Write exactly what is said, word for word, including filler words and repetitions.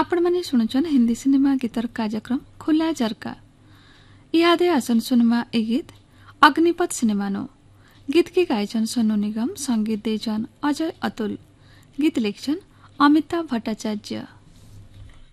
आपण मैंने शुणुचन हिंदी सिनेमा गीतर कार्यक्रम खुला झरका। यादे आसन सुनमा ए गीत अग्निपथ सिनेमानो। गीत की गायचन सोनू निगम, संगीत देजन अजय अतुल, गीत लेखन अमिताभ भट्टाचार्य।